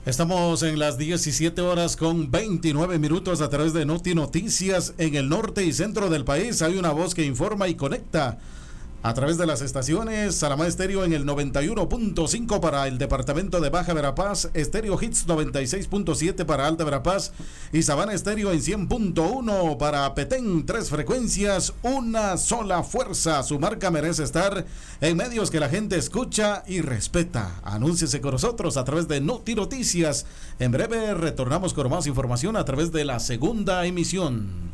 Estamos en las 17 horas con 29 minutos a través de Noti Noticias. En el norte y centro del país hay una voz que informa y conecta a través de las estaciones. Saramá Estéreo en el 91.5 para el departamento de Baja Verapaz, Estéreo Hits 96.7 para Alta Verapaz y Sabana Estéreo en 100.1 para Petén. 3 frecuencias, una sola fuerza. Su marca merece estar en medios que la gente escucha y respeta. Anúnciese con nosotros a través de Noti Noticias. En breve retornamos con más información a través de la segunda emisión.